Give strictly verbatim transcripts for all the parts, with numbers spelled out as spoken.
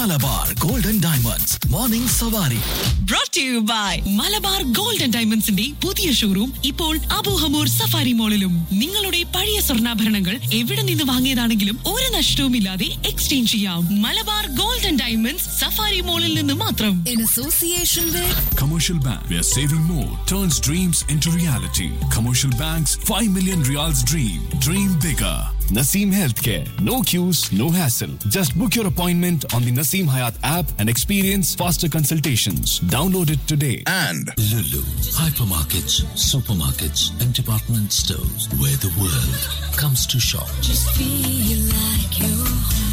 Malabar golden diamonds morning സവാരി. Brought to you by Malabar golden ഡയമണ്ട്സിന്റെ പുതിയ showroom ഇപ്പോൾ അബൂഹമൂർ സഫാരി മോളിലും. നിങ്ങളുടെ പഴയ സ്വർണ്ണാഭരണങ്ങൾ എവിടെ നിന്ന് വാങ്ങിയതാണെങ്കിലും ഒരു നഷ്ടവുമില്ലാതെ എക്സ്ചേഞ്ച് ചെയ്യാം. മലബാർ ഗോൾഡൻ ഡയമണ്ട്സ് സഫാരി മോളിൽ നിന്ന് മാത്രം. In association with Commercial Bank, where saving more turns dreams into reality. Commercial Bank's five million Riyals dream. Dream bigger. Naseem Healthcare. No queues, no hassle. Just book your appointment on the Naseem Hayat app and experience faster consultations. Download it today. And Lulu, hypermarkets, supermarkets, and department stores where the world comes to shop. just feel like you're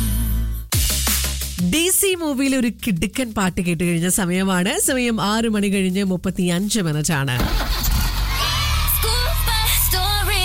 D C മൂവിയിലെ ഒരു കിടുക്കൻ പാട്ട് കേട്ട് കഴിഞ്ഞ സമയമാണ്. സമയം ആറ് മണി കഴിഞ്ഞ് മുപ്പത്തി അഞ്ച് മിനിറ്റ് ആണ്. school bus story.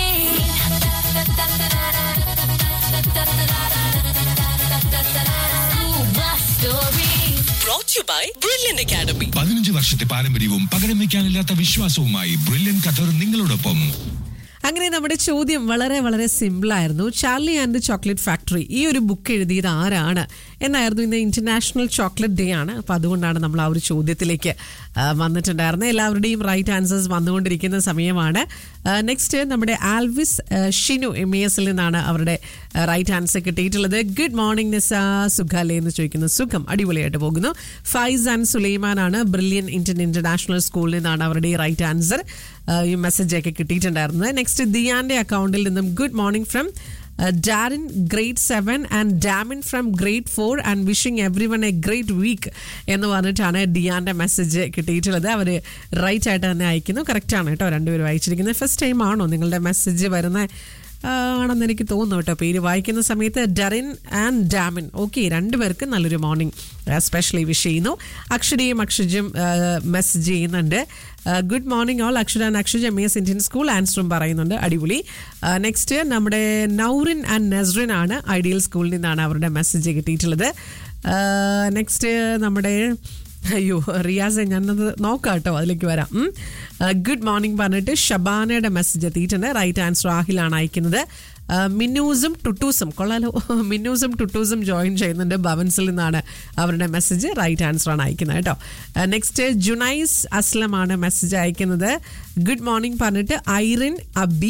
School bus story. Brought to you by Brilliant Academy. പതിനഞ്ച് വർഷത്തെ പാരമ്പര്യവും പകരം വയ്ക്കാനില്ലാത്ത വിശ്വാസവുമായി ബ്രില്യൻ ഖത്തർ നിങ്ങളോടൊപ്പം. അങ്ങനെ നമ്മുടെ ചോദ്യം വളരെ വളരെ സിമ്പിൾ ആയിരുന്നു. Charlie and the chocolate factory ഈ ഒരു ബുക്ക് എഴുതിയത് ആരാണ് എന്നായിരുന്നു. ഇന്ന് ഇന്റർനാഷണൽ ചോക്ലേറ്റ് ഡേ ആണ്. അപ്പം അതുകൊണ്ടാണ് നമ്മൾ ആ ഒരു ചോദ്യത്തിലേക്ക് വന്നിട്ടുണ്ടായിരുന്നത്. എല്ലാവരുടെയും റൈറ്റ് ആൻസേഴ്സ് വന്നുകൊണ്ടിരിക്കുന്ന സമയമാണ്. നെക്സ്റ്റ് നമ്മുടെ ആൽവിസ് ഷിനു എം ഇ എസിൽ നിന്നാണ് അവരുടെ റൈറ്റ് ആൻസർ കിട്ടിയിട്ടുള്ളത്. ഗുഡ് മോർണിംഗ് നിസ, സുഖാലേ എന്ന് ചോദിക്കുന്നു. സുഖം, അടിപൊളിയായിട്ട് പോകുന്നു. ഫൈസ് ആൻഡ് സുലൈമാൻ ആണ് ബ്രില്യൻ ഇന്ത്യൻ ഇന്റർനാഷണൽ സ്കൂളിൽ നിന്നാണ് അവരുടെ റൈറ്റ് ആൻസർ. ഈ മെസ്സേജ് ഒക്കെ കിട്ടിയിട്ടുണ്ടായിരുന്നത്. നെക്സ്റ്റ് ദിയാന്റെ അക്കൗണ്ടിൽ നിന്നും good morning from ഡാരിൻ grade seven and Damien from grade four and wishing every one A great week എന്ന് പറഞ്ഞിട്ടാണ് ഡിയാന്റെ മെസ്സേജ് കിട്ടിയിട്ടുള്ളത്. അവർ റൈറ്റ് ആയിട്ട് തന്നെ അയക്കുന്നു. കറക്റ്റാണ് കേട്ടോ രണ്ടുപേരും അയച്ചിരിക്കുന്നത്. ഫസ്റ്റ് ടൈം ആണോ നിങ്ങളുടെ മെസ്സേജ് വരുന്നത് ആണെന്ന് എനിക്ക് തോന്നുന്നു കേട്ടോ. പേര് വായിക്കുന്ന സമയത്ത് ഡറിൻ ആൻഡ് ഡാമിൻ. ഓക്കെ, രണ്ടുപേർക്ക് നല്ലൊരു മോർണിംഗ് സ്പെഷ്യലി വിഷ് ചെയ്യുന്നു. അക്ഷരയും അക്ഷജും മെസ്സേജ് ചെയ്യുന്നുണ്ട്. ഗുഡ് മോർണിംഗ് ഓൾ, അക്ഷര and Akshaj M S Indian school ആൻസറും പറയുന്നുണ്ട്. അടിപൊളി. നെക്സ്റ്റ് നമ്മുടെ നൗറിൻ ആൻഡ് നസ്റിൻ ആണ് ഐഡിയൽ സ്കൂളിൽ നിന്നാണ് അവരുടെ മെസ്സേജ് കിട്ടിയിട്ടുള്ളത്. നെക്സ്റ്റ് നമ്മുടെ അയ്യോ റിയാസ്, ഞാനത് നോക്കാം കേട്ടോ, അതിലേക്ക് വരാം. ഗുഡ് മോർണിംഗ് പറഞ്ഞിട്ട് ഷബാനയുടെ മെസ്സേജ് എത്തിയിട്ടുണ്ട്. റൈറ്റ് ആൻസർ ആഹിലാണ് അയക്കുന്നത്. മിന്നൂസും ടുട്ടൂസും കൊള്ളാലോ, മിന്നൂസും ടുട്ടൂസും ജോയിൻ ചെയ്യുന്നുണ്ട്. ഭവൻസിൽ നിന്നാണ് അവരുടെ മെസ്സേജ്. റൈറ്റ് ആൻസർ ആണ് അയക്കുന്നത് കേട്ടോ. നെക്സ്റ്റ് ജുനൈസ് അസ്ലമാണ് മെസ്സേജ് അയക്കുന്നത്. ഗുഡ് മോർണിംഗ് പറഞ്ഞിട്ട് Irene Abi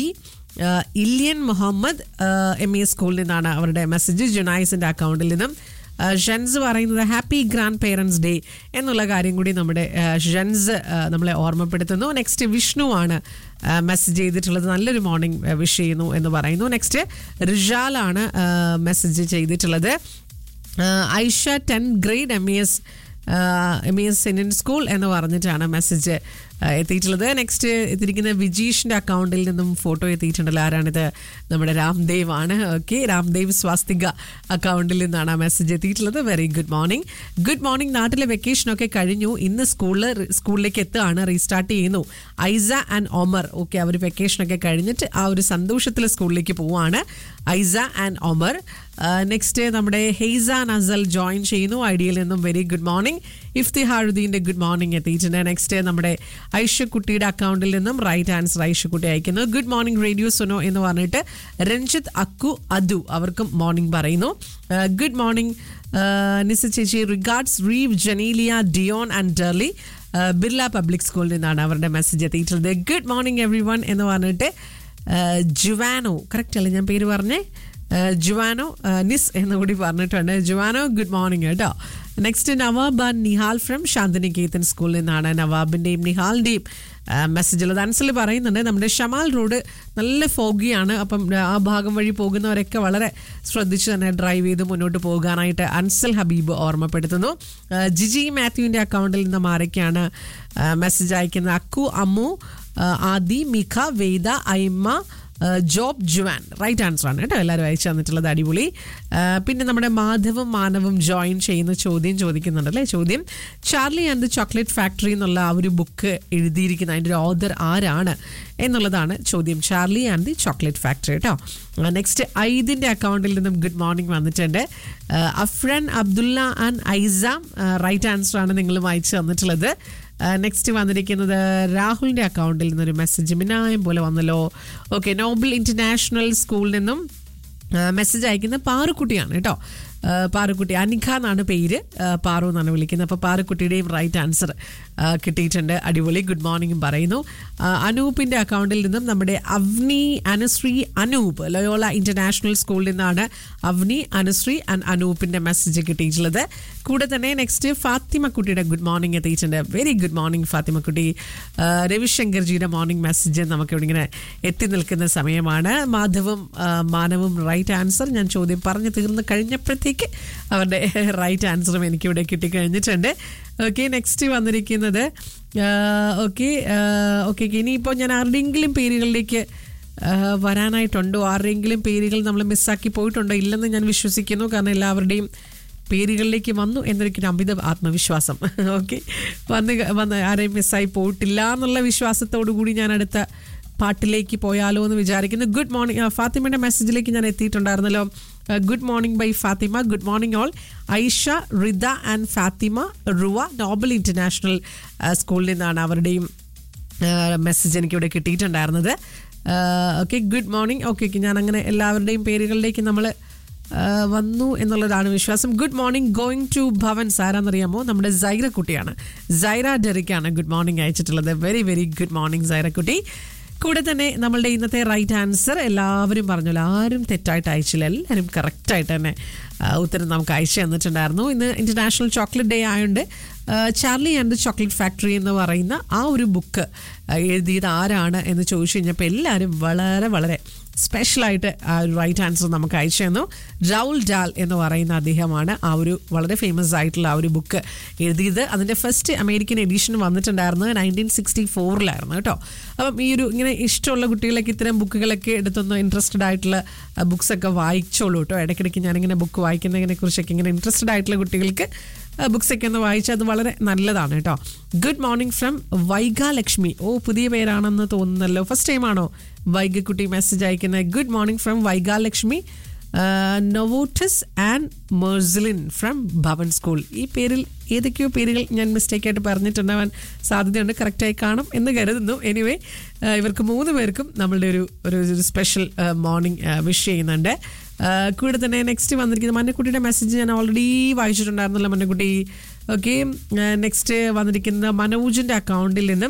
ഇല്യൻ Muhammad M E സ്കൂളിൽ നിന്നാണ് അവരുടെ മെസ്സേജ്. ജുനൈസിന്റെ അക്കൗണ്ടിൽ നിന്നും ഷെൻസ് പറയുന്നത് ഹാപ്പി ഗ്രാൻഡ് പേരൻസ് ഡേ എന്നുള്ള കാര്യം കൂടി നമ്മുടെ ഷെൻസ് നമ്മളെ ഓർമ്മപ്പെടുത്തുന്നു. നെക്സ്റ്റ് വിഷ്ണു ആണ് മെസ്സേജ് ചെയ്തിട്ടുള്ളത്. നല്ലൊരു മോർണിംഗ് വിഷ് ചെയ്യുന്നു എന്ന് പറയുന്നു. നെക്സ്റ്റ് റിജാലാണ് മെസ്സേജ് ചെയ്തിട്ടുള്ളത്. Aisha ten grade M E S M E S Indian school എന്ന് പറഞ്ഞിട്ടാണ് മെസ്സേജ് എത്തിയിട്ടുള്ളത്. നെക്സ്റ്റ് എത്തിയിരിക്കുന്ന വിജീഷിൻ്റെ അക്കൗണ്ടിൽ നിന്നും ഫോട്ടോ എത്തിയിട്ടുണ്ടല്ലോ. ആരാണിത്? നമ്മുടെ രാംദേവ് ആണ്. ഓക്കെ, രാംദേവ് സ്വാസ്തിക അക്കൗണ്ടിൽ നിന്നാണ് ആ മെസ്സേജ് എത്തിയിട്ടുള്ളത്. Very good morning. Good morning. നാട്ടിലെ വെക്കേഷനൊക്കെ കഴിഞ്ഞു. ഇന്ന് സ്കൂളിൽ സ്കൂളിലേക്ക് എത്തുകയാണ്, റീസ്റ്റാർട്ട് ചെയ്യുന്നു. ഐസ ആൻഡ് ഒമർ. ഓക്കെ, അവർ വെക്കേഷനൊക്കെ കഴിഞ്ഞിട്ട് ആ ഒരു സന്തോഷത്തിൽ സ്കൂളിലേക്ക് പോവുകയാണ്. ഐസ ആൻഡ് ഒമർ. നെക്സ്റ്റ് നമ്മുടെ ഹെയ്സ നസൽ ജോയിൻ ചെയ്യുന്നു ഐഡിയയിൽ നിന്നും. Very good morning. ഇഫ്തിഹാറുദ്ദീൻ്റെ good morning എത്തിയിട്ടുണ്ട്. നെക്സ്റ്റ് നമ്മുടെ ഐഷക്കുട്ടിയുടെ അക്കൗണ്ടിൽ നിന്നും റൈറ്റ് ആൻസർ ഐഷക്കുട്ടി അയക്കുന്നു. ഗുഡ് മോർണിംഗ് റേഡിയോ സുനോ എന്ന് പറഞ്ഞിട്ട് രഞ്ജിത്ത് അക്കു അദു അവർക്കും മോർണിംഗ് പറയുന്നു. ഗുഡ് മോർണിംഗ് നിസ ചേച്ചി. Regards റീവ് Genelia Dion and ഡെർലി Birla public സ്കൂളിൽ നിന്നാണ് അവരുടെ മെസ്സേജ് എത്തിയിട്ടുള്ളത്. ഗുഡ് മോർണിംഗ് എവ്രി വൺ എന്ന് പറഞ്ഞിട്ട് ജുവാനോ, കറക്റ്റ് അല്ലേ ഞാൻ പേര് പറഞ്ഞേ? ജുവാനോ നിസ് എന്നുകൂടി പറഞ്ഞിട്ടുണ്ട്. ജുവാനോ ഗുഡ് മോർണിംഗ് കേട്ടോ. Next Nawab and Nihal from Shantiniketan സ്കൂളിൽ നിന്നാണ് നവാബിൻ്റെയും നിഹാലിൻ്റെയും മെസ്സേജ് ഉള്ളത്. അൻസൽ പറയുന്നുണ്ട് നമ്മുടെ ഷമാൽ റോഡ് നല്ല ഫോഗിയാണ്, അപ്പം ആ ഭാഗം വഴി പോകുന്നവരൊക്കെ വളരെ ശ്രദ്ധിച്ച് തന്നെ ഡ്രൈവ് ചെയ്ത് മുന്നോട്ട് പോകാനായിട്ട് അൻസൽ ഹബീബ് ഓർമ്മപ്പെടുത്തുന്നു. ജിജി മാത്യുവിൻ്റെ അക്കൗണ്ടിൽ നിന്ന് ആരൊക്കെയാണ് മെസ്സേജ് അയക്കുന്നത്? അക്കു, അമ്മു, ആദി, മിഖ, വേദ, ഐമ്മ, ജോബ്, ജുവാൻ. റൈറ്റ് ആൻസർ ആണ് കേട്ടോ എല്ലാവരും അയച്ചു തന്നിട്ടുള്ളത്. അടിപൊളി. പിന്നെ നമ്മുടെ മാധവും മാനവും ജോയിൻ ചെയ്യുന്ന ചോദ്യം ചോദിക്കുന്നുണ്ടല്ലേ. ചോദ്യം Charlie and the chocolate factory എന്നുള്ള ആ ഒരു ബുക്ക് എഴുതിയിരിക്കുന്ന അതിൻ്റെ ഒരു ഓഥർ ആരാണ് എന്നുള്ളതാണ് ചോദ്യം. Charlie and the chocolate factory കേട്ടോ. നെക്സ്റ്റ് ഐദിൻ്റെ അക്കൗണ്ടിൽ നിന്നും ഗുഡ് മോർണിംഗ് വന്നിട്ടുണ്ട്. Afferent, Abdulla and Aisam right answer ആണ് നിങ്ങളും അയച്ചു തന്നിട്ടുള്ളത്. നെക്സ്റ്റ് വന്നിരിക്കുന്നത് രാഹുലിൻ്റെ അക്കൗണ്ടിൽ നിന്നൊരു മെസ്സേജ് മിനായം പോലെ വന്നല്ലോ. ഓക്കെ, നോബൽ ഇന്റർനാഷണൽ സ്കൂളിൽ നിന്നും മെസ്സേജ് അയക്കുന്ന പാറുക്കുട്ടിയാണ് കേട്ടോ. പാറുക്കുട്ടി അനിഖ എന്നാണ് പേര്, പാറു എന്നാണ് വിളിക്കുന്നത്. അപ്പോൾ പാറുക്കുട്ടിയുടെയും റൈറ്റ് ആൻസർ കിട്ടിയിട്ടുണ്ട്. അടിപൊളി, ഗുഡ് മോർണിംഗും പറയുന്നു. അനൂപിൻ്റെ അക്കൗണ്ടിൽ നിന്നും നമ്മുടെ അവ്നി അനുശ്രീ അനൂപ് ലയോള ഇന്റർനാഷണൽ സ്കൂളിൽ നിന്നാണ് അവ്നി അനുശ്രീ ആൻഡ് അനൂപിൻ്റെ മെസ്സേജ് കിട്ടിയിട്ടുള്ളത്. കൂടെ തന്നെ നെക്സ്റ്റ് ഫാത്തിമക്കുട്ടിയുടെ ഗുഡ് മോർണിംഗ് എത്തിയിട്ടുണ്ട്. Very good morning ഫാത്തിമക്കുട്ടി. രവിശങ്കർജിയുടെ morning message നമുക്കിവിടെ ഇങ്ങനെ എത്തി നിൽക്കുന്ന സമയമാണ്. മാധവും മാനവും റൈറ്റ് ആൻസർ. ഞാൻ ചോദ്യം പറഞ്ഞു തീർന്ന് കഴിഞ്ഞപ്പോഴത്തേക്ക് അവരുടെ റൈറ്റ് ആൻസറും എനിക്കിവിടെ കിട്ടിക്കഴിഞ്ഞിട്ടുണ്ട്. ഓക്കെ, നെക്സ്റ്റ് വന്നിരിക്കുന്നത് ഓക്കെ ഓക്കെ ഇനിയിപ്പോൾ ഞാൻ ആരുടെയെങ്കിലും പേരുകളിലേക്ക് വരാനായിട്ടുണ്ടോ, ആരുടെയെങ്കിലും പേരുകൾ നമ്മൾ മിസ്സാക്കി പോയിട്ടുണ്ടോ ഇല്ലെന്ന് ഞാൻ വിശ്വസിക്കുന്നു. കാരണം എല്ലാവരുടെയും പേരുകളിലേക്ക് വന്നു എന്നൊരു അമിത ആത്മവിശ്വാസം. ഓക്കെ, വന്ന് വന്ന് ആരെയും മിസ്സായി പോയിട്ടില്ല എന്നുള്ള വിശ്വാസത്തോടു കൂടി ഞാൻ അടുത്ത പാട്ടിലേക്ക് പോയാലോ എന്ന് വിചാരിക്കുന്നു. ഗുഡ് മോർണിംഗ് ഫാത്തിമയുടെ മെസ്സേജിലേക്ക് ഞാൻ എത്തിയിട്ടുണ്ടായിരുന്നല്ലോ. Good morning by Fathima. Good morning all. Aisha, Rida and Fathima റുവ Nobel international സ്കൂളിൽ നിന്നാണ് അവരുടെയും മെസ്സേജ് എനിക്കിവിടെ കിട്ടിയിട്ടുണ്ടായിരുന്നത്. Okay, good morning. Okay okay ഞാൻ അങ്ങനെ എല്ലാവരുടെയും പേരുകളിലേക്ക് നമ്മൾ വന്നു എന്നുള്ളതാണ് വിശ്വാസം. Good morning going to Bhavan. സാരാന്നറിയാമോ? നമ്മുടെ സൈറ കുട്ടിയാണ്, Saira ഡെറിക്കാണ് good morning അയച്ചിട്ടുള്ളത്. Very very good morning Saira കുട്ടി. കൂടെ തന്നെ നമ്മളുടെ ഇന്നത്തെ റൈറ്റ് ആൻസർ എല്ലാവരും പറഞ്ഞല്ലോ, ആരും തെറ്റായിട്ട് അയച്ചില്ല, എല്ലാവരും കറക്റ്റായിട്ട് തന്നെ ഉത്തരം നമുക്ക് അയച്ചു തന്നിട്ടുണ്ടായിരുന്നു. ഇന്ന് ഇന്റർനാഷണൽ ചോക്ലേറ്റ് ഡേ ആയതുകൊണ്ട് Charlie and the chocolate factory എന്ന് പറയുന്ന ആ ഒരു ബുക്ക് എഴുതിയത് ആരാണ് എന്ന് ചോദിച്ചു കഴിഞ്ഞപ്പോൾ എല്ലാവരും വളരെ വളരെ സ്പെഷ്യലായിട്ട് ആ ഒരു റൈറ്റ് ആൻസർ നമുക്ക് അയച്ചു തന്നു. റൗൾ ഡാൽ എന്ന് പറയുന്ന അദ്ദേഹമാണ് ആ ഒരു വളരെ ഫേമസ് ആയിട്ടുള്ള ആ ഒരു ബുക്ക് എഴുതിയത്. അതിൻ്റെ ഫസ്റ്റ് അമേരിക്കൻ എഡിഷൻ വന്നിട്ടുണ്ടായിരുന്നത് നയൻറ്റീൻ സിക്സ്റ്റി ഫോറിലായിരുന്നു കേട്ടോ. അപ്പം ഈ ഒരു ഇങ്ങനെ ഇഷ്ടമുള്ള കുട്ടികളൊക്കെ ഇത്തരം ബുക്കുകളൊക്കെ എടുത്തൊന്ന് ഇൻട്രസ്റ്റഡ് ആയിട്ടുള്ള ബുക്സൊക്കെ വായിച്ചോളൂ കേട്ടോ. ഇടയ്ക്കിടയ്ക്ക് ഞാനിങ്ങനെ ബുക്ക് വായിക്കുന്നതിനെ കുറിച്ചൊക്കെ ഇങ്ങനെ ഇൻട്രസ്റ്റഡ് ആയിട്ടുള്ള കുട്ടികൾക്ക് ബുക്സൊക്കെ ഒന്ന് വായിച്ചാൽ അത് വളരെ നല്ലതാണ് കേട്ടോ. Good morning from Vaiga Lakshmi. ഓ, പുതിയ പേരാണെന്ന് തോന്നുന്നല്ലോ. ഫസ്റ്റ് ടൈമാണോ വൈഗക്കുട്ടി മെസ്സേജ് അയക്കുന്നത്? Good morning from Vaiga Lakshmi. നൊവോട്ടസ് and Mercilin from Bhavan school. ഈ പേരിൽ ഏതൊക്കെയോ പേരുകൾ ഞാൻ മിസ്റ്റേക്കായിട്ട് പറഞ്ഞിട്ടുണ്ടാവാൻ സാധ്യതയുണ്ട്. കറക്റ്റായി കാണും എന്ന് കരുതുന്നു. എനിവേ, ഇവർക്ക് മൂന്ന് പേർക്കും നമ്മളുടെ ഒരു ഒരു സ്പെഷ്യൽ മോർണിംഗ് വിഷ് ചെയ്യുന്നുണ്ട്. കൂടെ തന്നെ നെക്സ്റ്റ് വന്നിരിക്കുന്നത് മന്നക്കുട്ടിയുടെ മെസ്സേജ് ഞാൻ ഓൾറെഡി വായിച്ചിട്ടുണ്ടായിരുന്നല്ലോ മന്നക്കുട്ടി. ഓക്കെ, നെക്സ്റ്റ് വന്നിരിക്കുന്നത് മനോജിൻ്റെ അക്കൗണ്ടിൽ നിന്നും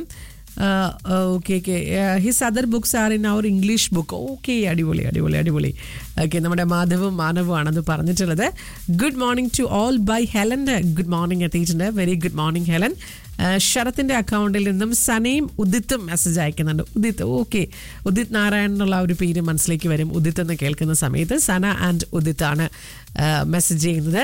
okay okay his other books are in our English book. Okay, അടിപൊളി അടിപൊളി അടിപൊളി. ഓക്കെ, നമ്മുടെ മാധവും മാനവുമാണ് അത് പറഞ്ഞിട്ടുള്ളത്. Good morning to all by ഹെലൻ്റെ good morning എത്തിയിട്ടുണ്ട്. Very good morning Helen. ശരത്തിൻ്റെ അക്കൗണ്ടിൽ നിന്നും സനയും ഉദിത്തും മെസ്സേജ് അയക്കുന്നുണ്ട്. ഉദിത്ത്, ഓക്കെ, ഉദിത് നാരായൺ എന്നുള്ള ഒരു പേര് മനസ്സിലേക്ക് വരും ഉദിത്ത് എന്ന് കേൾക്കുന്ന സമയത്ത്. സന ആൻഡ് ഉദിത്താണ് മെസ്സേജ് ചെയ്യുന്നത്.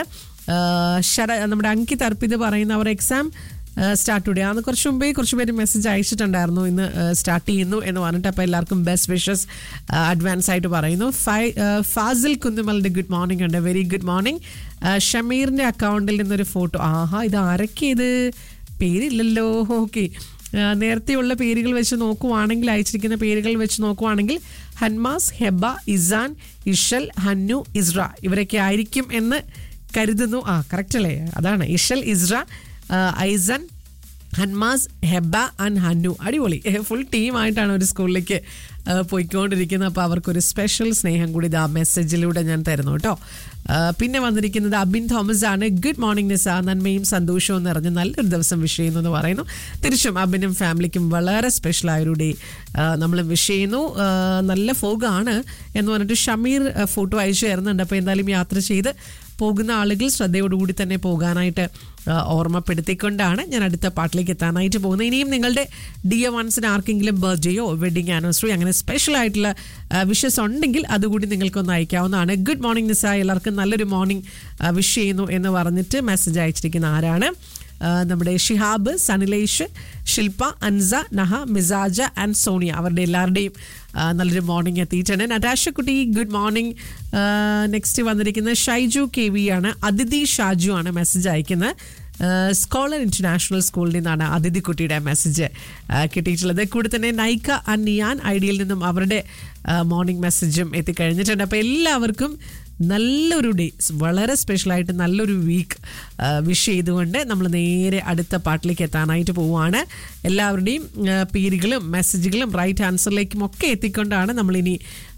ശര നമ്മുടെ അങ്കിത് അർപ്പിത് പറയുന്ന അവർ എക്സാം സ്റ്റാർട്ട് ടുഡേ ആണ്. കുറച്ച് മുമ്പേ കുറച്ച് പേര് മെസ്സേജ് അയച്ചിട്ടുണ്ടായിരുന്നു ഇന്ന് സ്റ്റാർട്ട് ചെയ്യുന്നു എന്ന് പറഞ്ഞിട്ട്. അപ്പോൾ എല്ലാവർക്കും ബെസ്റ്റ് വിഷസ് അഡ്വാൻസ് ആയിട്ട് പറയുന്നു. ഫൈ ഫാസിൽ കുന്നുമലിൻ്റെ ഗുഡ് മോർണിംഗ് ഉണ്ട്. Very good morning. ഷമീറിൻ്റെ അക്കൗണ്ടിൽ നിന്നൊരു ഫോട്ടോ. ആഹാ, ഇത് ആരൊക്കെ ഇത് പേരില്ലല്ലോ. ഓക്കെ, നേരത്തെയുള്ള പേരുകൾ വെച്ച് നോക്കുവാണെങ്കിൽ, അയച്ചിരിക്കുന്ന പേരുകൾ വെച്ച് നോക്കുവാണെങ്കിൽ ഹൻമാസ്, ഹെബ, ഇസാൻ, ഇഷൽ, ഹന്നു, ഇസ്ര ഇവരൊക്കെ ആയിരിക്കും എന്ന് കരുതുന്നു. ആ, കറക്റ്റ് അല്ലേ? അതാണ് ഇഷൽ, ഇസ്ര, ഐസൻ, ഹൻമാസ്, ഹെബ ആൻഡ് ഹന്നു. അടിപൊളി, ഫുൾ ടീമായിട്ടാണ് ഒരു സ്കൂളിലേക്ക് പോയിക്കൊണ്ടിരിക്കുന്നത്. അപ്പോൾ അവർക്കൊരു സ്പെഷ്യൽ സ്നേഹം കൂടി ഇത് ആ മെസ്സേജിലൂടെ ഞാൻ തരുന്നു കേട്ടോ. പിന്നെ വന്നിരിക്കുന്നത് അബിൻ തോമസ് ആണ്. ഗുഡ് മോർണിംഗ് നിസ, നന്മയും സന്തോഷവും നിറഞ്ഞ് നല്ലൊരു ദിവസം വിഷ് ചെയ്യുന്നു എന്ന് പറയുന്നു. തിരിച്ചും അബിനും ഫാമിലിക്കും വളരെ സ്പെഷ്യലായൊരു ഡേ നമ്മൾ വിഷ് ചെയ്യുന്നു. നല്ല ഫോഗാണ് എന്ന് പറഞ്ഞിട്ട് ഷമീർ ഫോട്ടോ അയച്ചു തരുന്നുണ്ട്. അപ്പോൾ എന്തായാലും യാത്ര ചെയ്ത് പോകുന്ന ആളുകൾ ശ്രദ്ധയോടുകൂടി തന്നെ പോകാനായിട്ട് ഓർമ്മപ്പെടുത്തിക്കൊണ്ടാണ് ഞാൻ അടുത്ത പാട്ടിലേക്ക് എത്താനായിട്ട് പോകുന്നത്. ഇനിയും നിങ്ങളുടെ ഡിയർ വൺസിന് ആർക്കെങ്കിലും ബർത്ത്ഡേയോ വെഡിങ് ആനിവേഴ്സറി അങ്ങനെ സ്പെഷ്യൽ ആയിട്ടുള്ള വിഷസ് ഉണ്ടെങ്കിൽ അതുകൂടി നിങ്ങൾക്കൊന്ന് അയക്കാവുന്നതാണ്. ഗുഡ് മോർണിംഗ് നിസ, എല്ലാവർക്കും നല്ലൊരു മോർണിംഗ് വിഷ് ചെയ്യുന്നു എന്ന് പറഞ്ഞിട്ട് മെസ്സേജ് അയച്ചിരിക്കുന്ന ആരാണ്? നമ്മുടെ ഷിഹാബ്, സനിലേഷ്, ശില്പ, അൻസ, നഹ, മിസാജ ആൻഡ് സോണിയ. അവരുടെ എല്ലാവരുടെയും നല്ലൊരു മോർണിംഗ് എത്തിയിട്ടുണ്ട്. നടാഷക്കുട്ടി ഗുഡ് മോർണിംഗ്. നെക്സ്റ്റ് വന്നിരിക്കുന്നത് ഷൈജു കെ വി ആണ്. അതിഥി ഷാജു ആണ് മെസ്സേജ് അയക്കുന്നത്. സ്കോളർ ഇന്റർനാഷണൽ സ്കൂളിൽ നിന്നാണ് അതിഥി കുട്ടിയുടെ മെസ്സേജ് കിട്ടിയിട്ടുള്ളത്. കൂടെ തന്നെ നൈക്ക ആൻഡ് നിയാൻ ഐഡിയയിൽ നിന്നും അവരുടെ മോർണിംഗ് മെസ്സേജും എത്തിക്കഴിഞ്ഞിട്ടുണ്ട്. അപ്പോൾ എല്ലാവർക്കും നല്ലൊരു ഡേ, വളരെ സ്പെഷ്യലായിട്ട് നല്ലൊരു വീക്ക് വിഷ് ചെയ്തുകൊണ്ട് നമ്മൾ നേരെ അടുത്ത പാട്ടിലേക്ക് എത്താനായിട്ട് പോവുകയാണ്. എല്ലാവരുടെയും പേരുകളും മെസ്സേജുകളും റൈറ്റ് ആൻസറിലേക്കും ഒക്കെ എത്തിക്കൊണ്ടാണ് നമ്മളിനി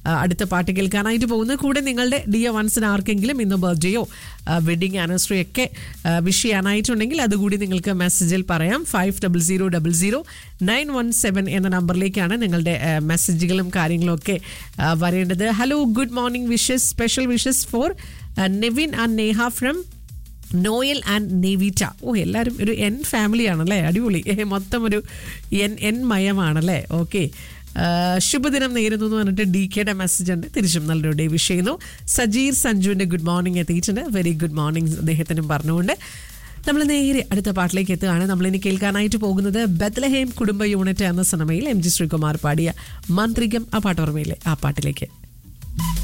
അടുത്ത പാട്ട് കേൾക്കാനായിട്ട് പോകുന്നത്. കൂടെ നിങ്ങളുടെ ഡിയർ വൺസിന് ആർക്കെങ്കിലും ഇന്ന് ബർത്ത്ഡേയോ വെഡിങ് ആനിവേഴ്സറി ഒക്കെ വിഷ് ചെയ്യാനായിട്ടുണ്ടെങ്കിൽ അതുകൂടി നിങ്ങൾക്ക് മെസ്സേജിൽ പറയാം. Five double zero double zero nine one seven എന്ന നമ്പറിലേക്കാണ് നിങ്ങളുടെ മെസ്സേജുകളും കാര്യങ്ങളും ഒക്കെ വരേണ്ടത്. Hello, good morning wishes, special wishes for Nevin and Neha from Noel and നെവിറ്റ. ഓ, എല്ലാവരും ഒരു എൻ ഫാമിലിയാണല്ലേ, അടിപൊളി. മൊത്തം ഒരു എൻ എൻ മയമാണല്ലേ. ഓക്കെ, ശുഭദിനം നേരുന്നു എന്ന് പറഞ്ഞിട്ട് ഡി കെയുടെ മെസ്സേജ് ഉണ്ട്. തിരിച്ചും നല്ലൊരു ഡേ വിഷ് ചെയ്യുന്നു. സജീർ സഞ്ജുവിൻ്റെ ഗുഡ് മോർണിംഗ് എത്തിയിട്ടുണ്ട്. വെരി ഗുഡ് മോർണിംഗ് അദ്ദേഹത്തിനും പറഞ്ഞുകൊണ്ട് നമ്മൾ നേരെ അടുത്ത പാട്ടിലേക്ക് എത്തുകയാണ്. നമ്മളിനി കേൾക്കാനായിട്ട് പോകുന്നത് ബത്ലഹേം കുടുംബ യൂണിറ്റ് എന്ന സിനിമയിൽ എം ജി ശ്രീകുമാർ പാടിയ മാന്ത്രികം, ആ പാട്ട് ഓർമ്മയില്ലേ, ആ പാട്ടിലേക്ക്.